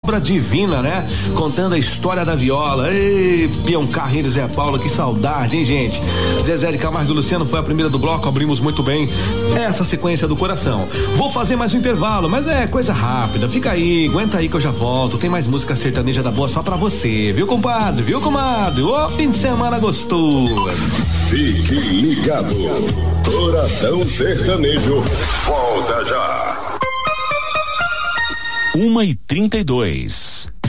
Divina, né? Contando a história da viola. Ei, Peão Carreiro e Zé Paulo, que saudade, hein, gente? Zezé de Camargo e Luciano foi a primeira do bloco, abrimos muito bem essa sequência do coração. Vou fazer mais um intervalo, mas é coisa rápida. Fica aí, aguenta aí que eu já volto. Tem mais música sertaneja da boa só pra você, viu, compadre? Viu, comadre? Ô, fim de semana gostoso. Fique ligado. Coração Sertanejo. Volta já. 1h32.